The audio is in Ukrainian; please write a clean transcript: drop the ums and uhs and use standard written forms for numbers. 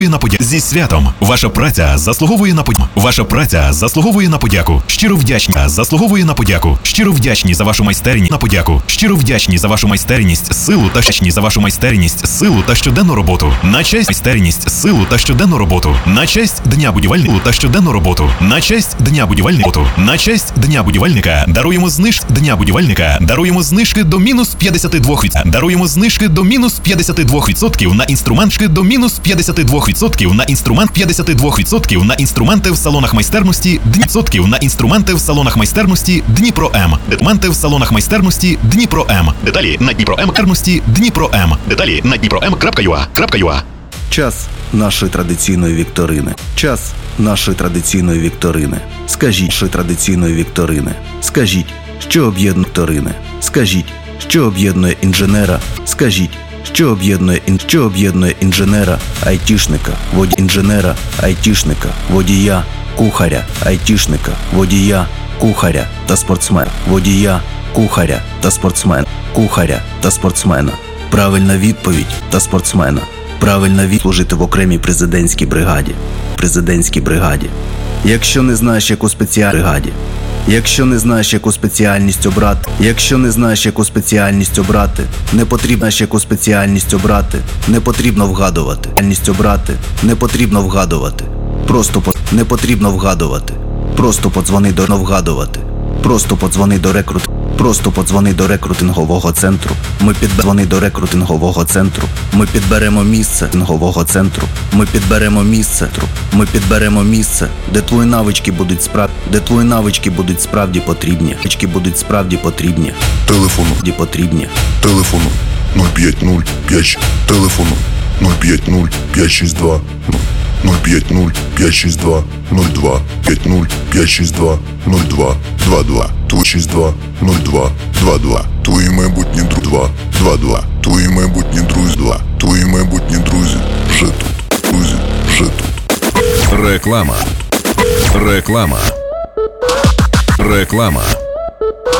на подяку. Зі святом. Ваша праця заслуговує на подяку. Ваша праця заслуговує на подяку. Щиро вдячні. Заслуговує на подяку. Щиро вдячні за вашу майстерність. На подяку. Щиро вдячні за вашу майстерність, силу та вдячні за вашу майстерність, силу та щоденну роботу. На честь майстерність, силу та щоденну роботу. На честь Дня будівельника та щоденну роботу. На честь Дня будівельника. На честь Дня будівельника даруємо знижки Дня будівельника. Даруємо знижки до мінус 52%. Даруємо знижки до мінус 52% на інструментки до мінус 52% на інструмент 52% на інструменти в салонах майстерності Дніпро на інструменти в салонах майстерності Дніпро М. Документи в салонах майстерності Дніпро М. Деталі на Дніпро М. Майстерності Дніпро М. Деталі на dniprom.ua. Час нашої традиційної вікторини. Час нашої традиційної вікторини. Скажіть, що традиційної вікторини. Скажіть, що об'єднує вікторини. Скажіть, що об'єднує інженера. Скажіть, що об'єднує інженера, айтішника, інженера, айтішника, водія, кухаря, айтішника, водія, кухаря та спортсмена, водія, кухаря та спортсмена, кухаря та спортсмена. Правильна відповідь та спортсмена. Правильна відповідь служити в окремій президентській бригаді. Президентській бригаді. Якщо не знаєш, яку бригаді. Якщо не знаєш, яку спеціальність обрати, не потрібно яку спеціальність обрати, не потрібно вгадувати. Не потрібно вгадувати. Не потрібно вгадувати. Просто подзвони до вгадувати. Просто подзвони до рекрутингового центру. Ми підберемо до рекрутингового центру. Ми підберемо місце рекрутингового центру. Ми підберемо місце, де твої навички будуть справді потрібні. Телефону 050 телефону 050 562 050 562 02 50 562 02 22 262 02 22. Твої майбутні друзі 22. Твої майбутні друзі 2. Твої майбутні друзі вже тут. Друзі вже тут. Реклама.